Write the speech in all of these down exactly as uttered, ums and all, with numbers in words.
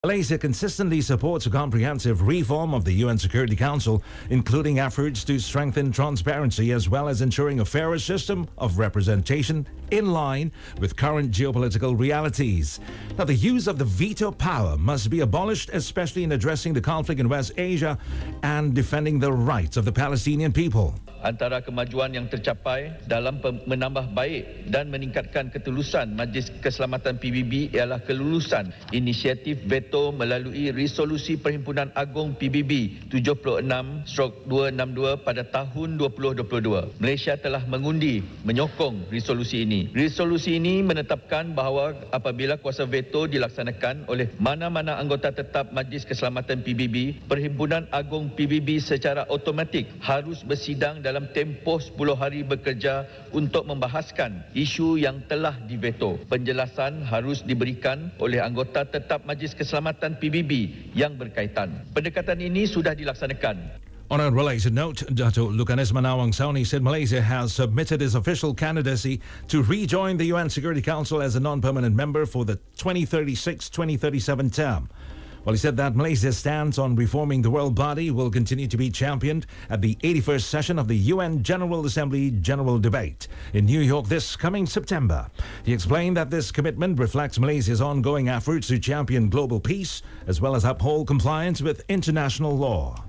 Malaysia consistently supports a comprehensive reform of the U N Security Council, including efforts to strengthen transparency as well as ensuring a fairer system of representation in line with current geopolitical realities. Now, the use of the veto power must be abolished, especially in addressing the conflict in West Asia and defending the rights of the Palestinian people. Antara kemajuan yang tercapai dalam menambah baik dan meningkatkan ketulusan Majlis Keselamatan P B B ialah kelulusan inisiatif veto melalui resolusi Perhimpunan Agung P B B tujuh puluh enam dua enam dua pada tahun dua ribu dua puluh dua. Malaysia telah mengundi menyokong resolusi ini. Resolusi ini menetapkan bahawa apabila kuasa veto dilaksanakan oleh mana-mana anggota tetap Majlis Keselamatan P B B, Perhimpunan Agung P B B secara automatik harus bersidang dalam dalam tempoh sepuluh hari bekerja untuk membahaskan isu yang telah diveto. Penjelasan harus diberikan oleh anggota tetap Majlis Keselamatan P B B yang berkaitan. Pendekatan ini sudah dilaksanakan. On a related note, Dato' Lukanis Manawang Sauni said Malaysia has submitted its official candidacy to rejoin the U N Security Council as a non-permanent member for the twenty thirty-six twenty thirty-seven term. Well, he said that Malaysia's stance on reforming the world body will continue to be championed at the eighty-first session of the U N General Assembly General Debate in New York this coming September. He explained that this commitment reflects Malaysia's ongoing efforts to champion global peace as well as uphold compliance with international law.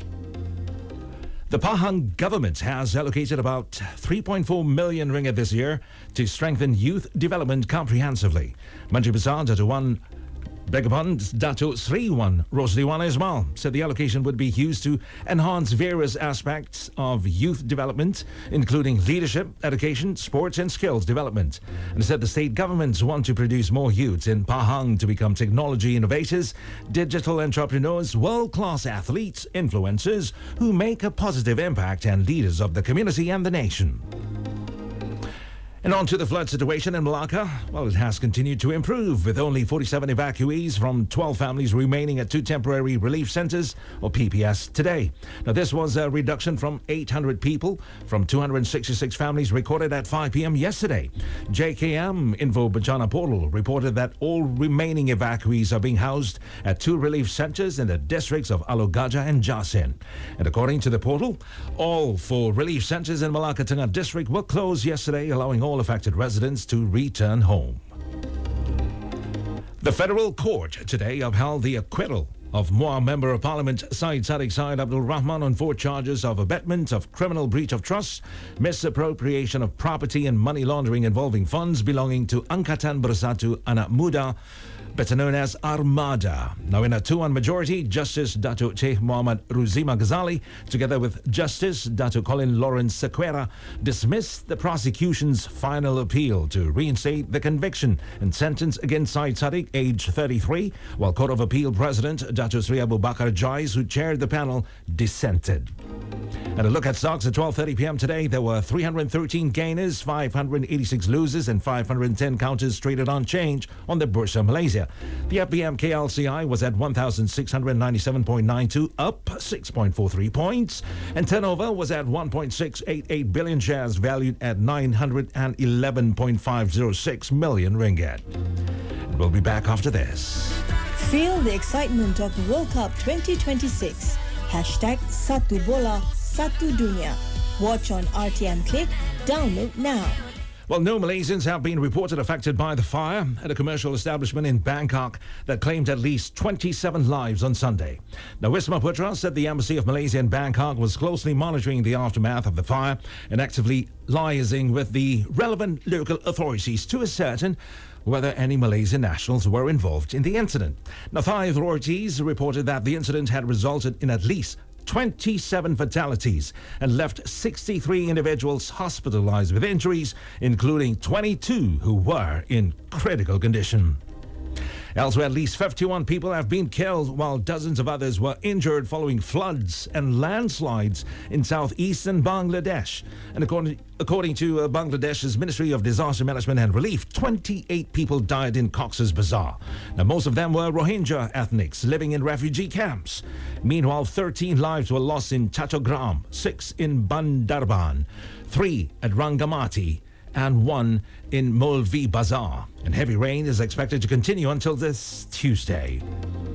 The Pahang government has allocated about three point four million ringgit this year to strengthen youth development comprehensively. Menteri Besar Dato' Wan Beg your pardon, Dato' Sri Wan Rosli Wan Ismail said the allocation would be used to enhance various aspects of youth development, including leadership, education, sports and skills development. And he said the state governments want to produce more youths in Pahang to become technology innovators, digital entrepreneurs, world-class athletes, influencers who make a positive impact and leaders of the community and the nation. And on to the flood situation in Malacca. Well, it has continued to improve, with only forty-seven evacuees from twelve families remaining at two temporary relief centers, or P P S, today. Now, this was a reduction from eight hundred people from two hundred sixty-six families recorded at five p.m. yesterday. J K M Info Bencana Portal reported that all remaining evacuees are being housed at two relief centers in the districts of Alor Gajah and Jasin. And according to the portal, all four relief centers in Malacca Tengah district were closed yesterday, allowing all affected residents to return home. The federal court today upheld the acquittal of M W A Member of Parliament Syed Saddiq Syed Abdul Rahman on four charges of abetment of criminal breach of trust, misappropriation of property and money laundering involving funds belonging to Angkatan Bersatu Anak Muda, better known as Armada. Now, in a two one majority, Justice Datuk Sheikh Muhammad Ruzima Ghazali, together with Justice Datuk Colin Lawrence Sequeira, dismissed the prosecution's final appeal to reinstate the conviction and sentence against Syed Saddiq, aged thirty-three, while Court of Appeal President Datuk Sri Abu Bakar Jais, who chaired the panel, dissented. And a look at stocks at twelve thirty p.m. today, there were three hundred thirteen gainers, five hundred eighty-six losers, and five hundred ten counters traded on change on the Bursa Malaysia. The F B M K L C I was at one thousand six hundred ninety-seven point nine two, up six point four three points, and turnover was at one point six eight eight billion shares, valued at nine hundred eleven point five zero six million ringgit. We'll be back after this. Feel the excitement of the World Cup twenty twenty-six. Hashtag Satu Bola, Satu Dunia. Watch on R T M Click. Download now. Well, no Malaysians have been reported affected by the fire at a commercial establishment in Bangkok that claimed at least twenty-seven lives on Sunday. Now, Wisma Putra said the Embassy of Malaysia in Bangkok was closely monitoring the aftermath of the fire and actively liaising with the relevant local authorities to ascertain whether any Malaysian nationals were involved in the incident. Now, Thai authorities reported that the incident had resulted in at least twenty-seven fatalities and left sixty-three individuals hospitalized with injuries, including twenty-two who were in critical condition. Elsewhere, at least fifty-one people have been killed, while dozens of others were injured following floods and landslides in southeastern Bangladesh. And according, according to uh, Bangladesh's Ministry of Disaster Management and Relief, twenty-eight people died in Cox's Bazar. Now, most of them were Rohingya ethnics living in refugee camps. Meanwhile, thirteen lives were lost in Chattogram, six in Bandarban, three at Rangamati, and one in Molvi Bazar. And heavy rain is expected to continue until this Tuesday.